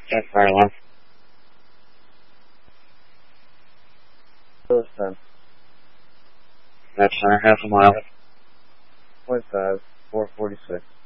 Check fire alarm. Listen. That's center, half a mile. 25, 446.